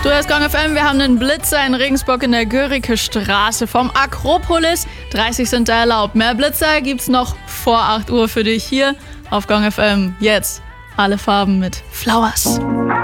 Du hörst Gong FM, wir haben einen Blitzer in Regensburg in der Görike Straße vom Akropolis. 30 sind da erlaubt. Mehr Blitzer gibt's noch vor 8 Uhr für dich hier auf Gong FM. Jetzt alle Farben mit Flowers.